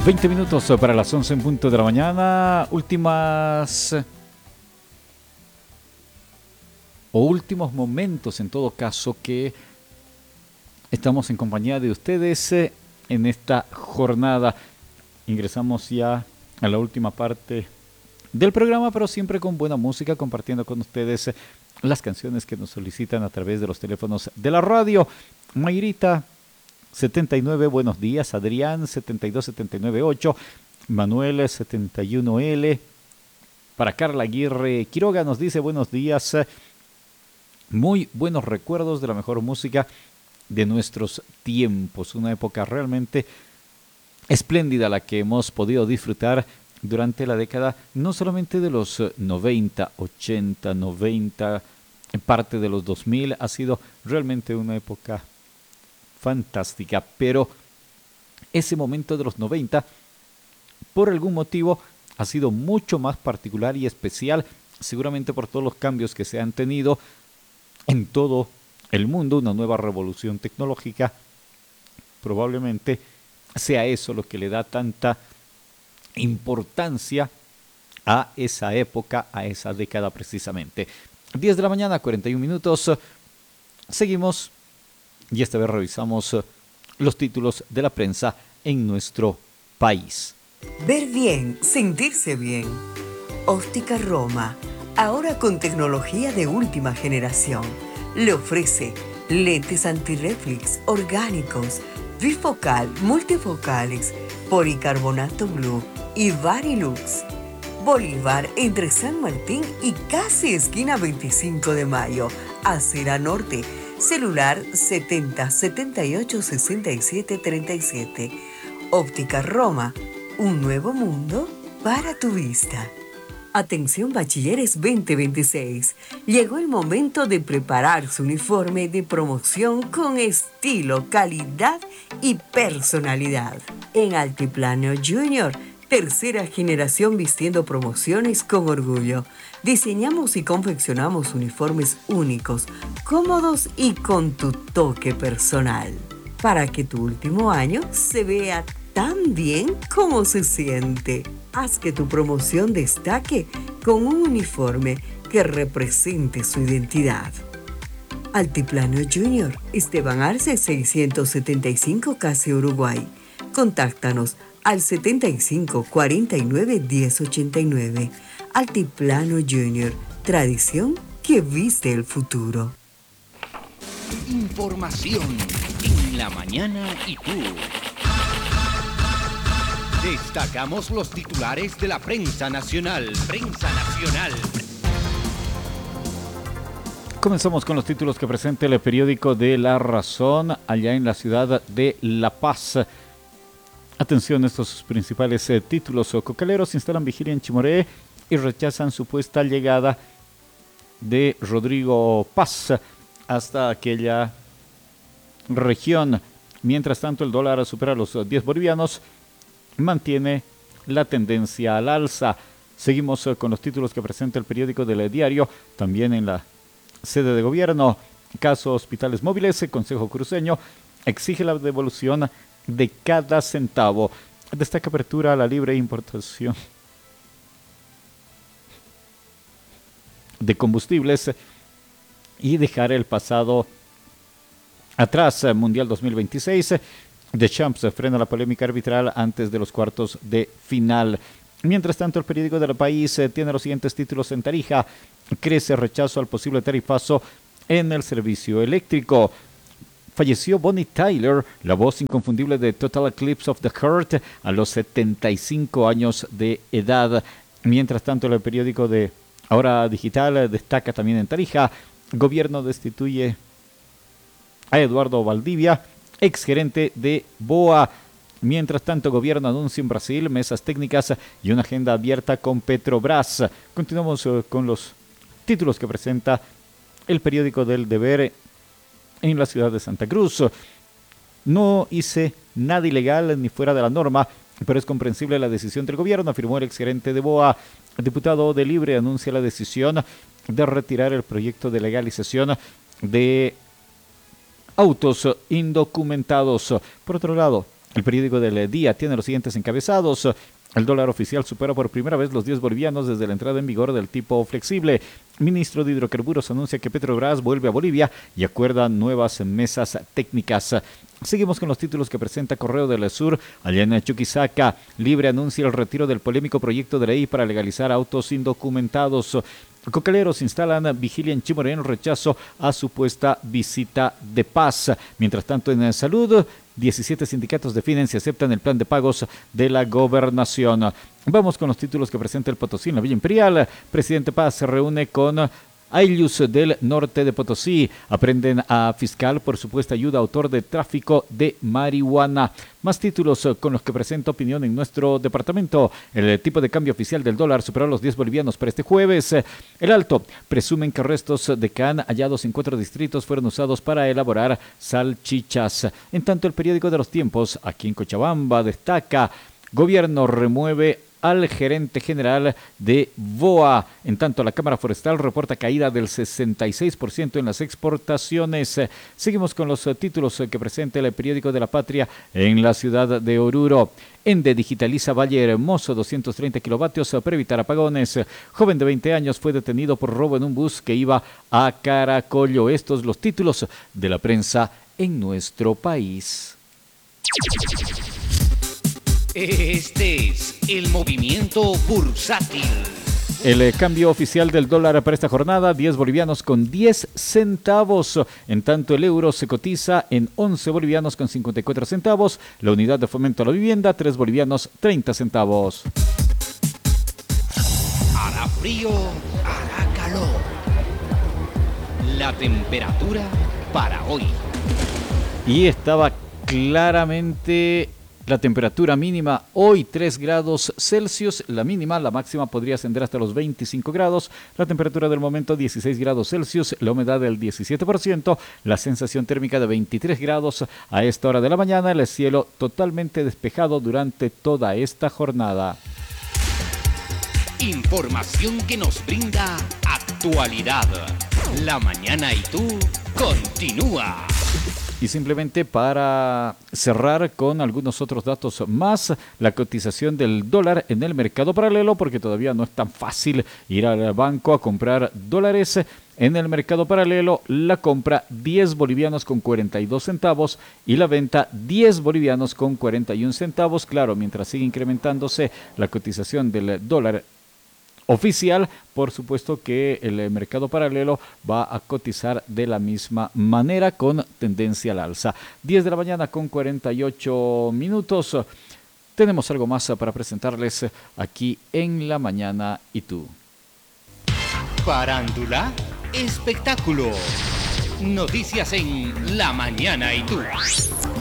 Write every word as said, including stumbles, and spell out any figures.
veinte minutos para las once en punto de la mañana. Últimas o últimos momentos, en todo caso, que estamos en compañía de ustedes eh, en esta jornada. Ingresamos ya a la última parte del programa, pero siempre con buena música, compartiendo con ustedes eh, las canciones que nos solicitan a través de los teléfonos de la radio. Mayrita setenta y nueve, buenos días. Adrián setenta y dos setenta y nueve ocho, Manuel setenta y uno L. Para Carla Aguirre Quiroga nos dice buenos días. Muy buenos recuerdos de la mejor música de nuestros tiempos. Una época realmente espléndida la que hemos podido disfrutar durante la década, no solamente de los noventa, ochenta, noventa, en parte de los dos mil. Ha sido realmente una época fantástica, pero ese momento de los noventa, por algún motivo, ha sido mucho más particular y especial, seguramente por todos los cambios que se han tenido en todo el mundo, una nueva revolución tecnológica. Probablemente sea eso lo que le da tanta importancia a esa época, a esa década precisamente. diez de la mañana, cuarenta y un minutos. Seguimos y esta vez revisamos los títulos de la prensa en nuestro país. Ver bien, sentirse bien. Óptica Roma, ahora con tecnología de última generación, le ofrece lentes antirreflex orgánicos, bifocal, multifocales, policarbonato blue y Varilux. Bolívar entre San Martín y casi esquina veinticinco de mayo, Acera Norte. Celular setenta, setenta y ocho, sesenta y siete, treinta y siete. Óptica Roma, un nuevo mundo para tu vista. Atención bachilleres veinte veintiséis. Llegó el momento de preparar su uniforme de promoción con estilo, calidad y personalidad. En Altiplano Junior, tercera generación vistiendo promociones con orgullo. Diseñamos y confeccionamos uniformes únicos, cómodos y con tu toque personal, para que tu último año se vea tan bien como se siente. Haz que tu promoción destaque con un uniforme que represente su identidad. Altiplano Junior, Esteban Arce seiscientos setenta y cinco, Casi Uruguay. Contáctanos al setenta y cinco, cuarenta y nueve, diez ochenta y nueve. Altiplano Junior, tradición que viste el futuro. Información en la mañana y tú. Destacamos los titulares de la prensa nacional. Prensa nacional. Comenzamos con los títulos que presenta el periódico de La Razón, allá en la ciudad de La Paz. Atención, estos principales eh, títulos. Cocaleros instalan vigilia en Chimoré y rechazan supuesta llegada de Rodrigo Paz hasta aquella región. Mientras tanto, el dólar supera los diez bolivianos, mantiene la tendencia al alza. Seguimos eh, con los títulos que presenta el periódico del Diario, también en la sede de gobierno. Caso Hospitales Móviles, el Consejo Cruceño exige la devolución de cada centavo. Destaca apertura a la libre importación de combustibles y dejar el pasado atrás. Mundial dos mil veintiséis. Deschamps frena la polémica arbitral antes de los cuartos de final. Mientras tanto, el periódico del país eh, tiene los siguientes títulos en Tarija. Crece rechazo al posible tarifazo en el servicio eléctrico. Falleció Bonnie Tyler, la voz inconfundible de Total Eclipse of the Heart, a los setenta y cinco años de edad. Mientras tanto, el periódico de Ahora Digital destaca también en Tarija. Gobierno destituye a Eduardo Valdivia, exgerente de BOA. Mientras tanto, gobierno anuncia en Brasil mesas técnicas y una agenda abierta con Petrobras. Continuamos uh, con los títulos que presenta el periódico del Deber en la ciudad de Santa Cruz. No hice nada ilegal ni fuera de la norma, pero es comprensible la decisión del gobierno, afirmó el exgerente de BOA. El diputado de Libre anuncia la decisión de retirar el proyecto de legalización de autos indocumentados. Por otro lado, El periódico del día tiene los siguientes encabezados. El dólar oficial supera por primera vez los diez bolivianos desde la entrada en vigor del tipo flexible. Ministro de Hidrocarburos anuncia que Petrobras vuelve a Bolivia y acuerda nuevas mesas técnicas. Seguimos con los títulos que presenta Correo del Sur. Allá en Chuquisaca, Libre anuncia el retiro del polémico proyecto de ley para legalizar autos indocumentados. Cocaleros instalan vigilia en Chimoré en rechazo a supuesta visita de paz. Mientras tanto, en salud, diecisiete sindicatos definen si aceptan el plan de pagos de la gobernación. Vamos con los títulos que presenta el Potosí en la Villa Imperial. Presidente Paz se reúne con Aylus del norte de Potosí. Aprenden a fiscal por supuesta ayuda a autor de tráfico de marihuana. Más títulos con los que presenta opinión en nuestro departamento. El tipo de cambio oficial del dólar superó los diez bolivianos para este jueves. El Alto presumen que restos de can hallados en cuatro distritos fueron usados para elaborar salchichas. En tanto, el periódico de los tiempos, aquí en Cochabamba, destaca: gobierno remueve al gerente general de B O A. En tanto, la Cámara Forestal reporta caída del sesenta y seis por ciento en las exportaciones. Seguimos con los títulos que presenta el periódico de La Patria en la ciudad de Oruro. Ende digitaliza Valle Hermoso, doscientos treinta kilovatios para evitar apagones. Joven de veinte años fue detenido por robo en un bus que iba a Caracollo. Estos los títulos de la prensa en nuestro país. Este es el movimiento bursátil. El eh, cambio oficial del dólar para esta jornada, diez bolivianos con diez centavos. En tanto, el euro se cotiza en once bolivianos con cincuenta y cuatro centavos. La unidad de fomento a la vivienda, tres bolivianos, treinta centavos. Hará frío, hará calor. La temperatura para hoy. Y estaba claramente la temperatura mínima hoy tres grados Celsius, la mínima, la máxima podría ascender hasta los veinticinco grados, la temperatura del momento dieciséis grados Celsius, la humedad del diecisiete por ciento, la sensación térmica de veintitrés grados a esta hora de la mañana, el cielo totalmente despejado durante toda esta jornada. Información que nos brinda actualidad. La mañana y tú continúa. Y simplemente para cerrar con algunos otros datos más, la cotización del dólar en el mercado paralelo, porque todavía no es tan fácil ir al banco a comprar dólares. En el mercado paralelo, la compra diez bolivianos con cuarenta y dos centavos y la venta diez bolivianos con cuarenta y un centavos. Claro, mientras sigue incrementándose la cotización del dólar oficial, por supuesto que el mercado paralelo va a cotizar de la misma manera con tendencia al alza. diez de la mañana con cuarenta y ocho minutos. Tenemos algo más para presentarles aquí en La Mañana y Tú. Farándula, espectáculo, noticias en La Mañana y Tú.